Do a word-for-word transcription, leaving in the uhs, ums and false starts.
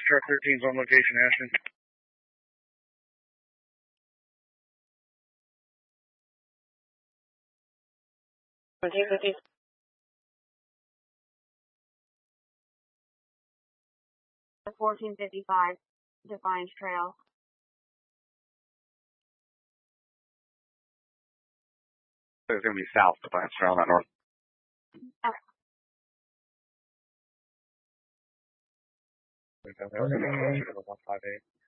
Truck thirteen's on location, Ashton. fourteen fifty-five, Defiance Trail. It's going to be south, Defiance Trail, not north. Okay. one five eight.